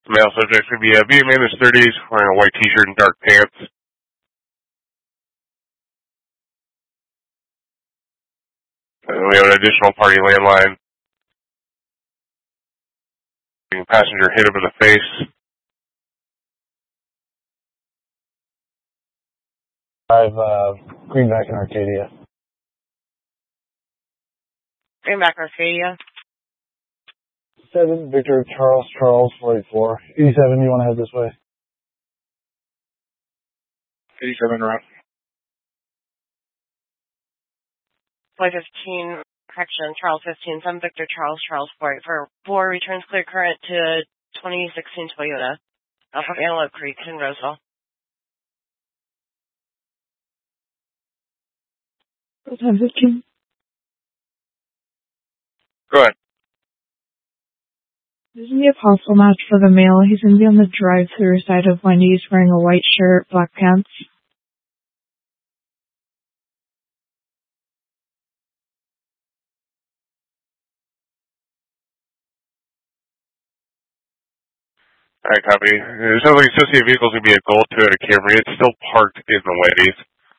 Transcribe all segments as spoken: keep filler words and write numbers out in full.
Male subject should be a B M in his thirties, wearing a white t-shirt and dark pants. And we have an additional party landline. Passenger hit him in the face. Drive uh, Greenback and Arcadia. Greenback, Arcadia. Seven, Victor, Charles, Charles, forty-four. eighty-seven, you want to head this way? eighty-seven, route. Flight fifteen, correction, Charles fifteen, seven, Victor, Charles, Charles, forty-four. Four returns clear current to twenty sixteen Toyota. Off of Antelope Creek in Roseville. ten fifteen. Go ahead. This is the Apostle match for the male. He's going to be on the drive-through side of Wendy's wearing a white shirt, black pants. Alright, copy. It sounds like associated vehicles going to be a Gold Toyota Camry. It's still parked in the Wendy's.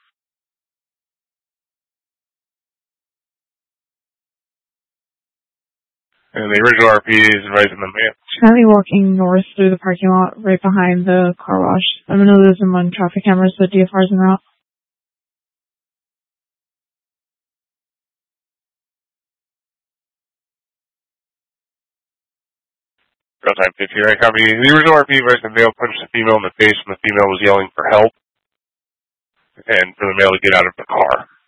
And the original R P is advising the man. Currently walking north through the parking lot right behind the car wash. I don't know there's one traffic cameras, but D F R's en route. Real time fifteen, right, copy. The original R P advised the male punched the female in the face when the female was yelling for help. And for the male to get out of the car.